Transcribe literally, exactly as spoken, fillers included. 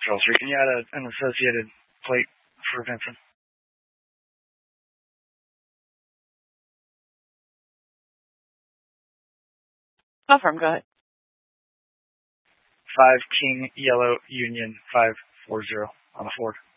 Charles three, can you add a, an associated plate for Vincent? Confirm, go ahead. Five King Yellow Union five four zero on the Ford.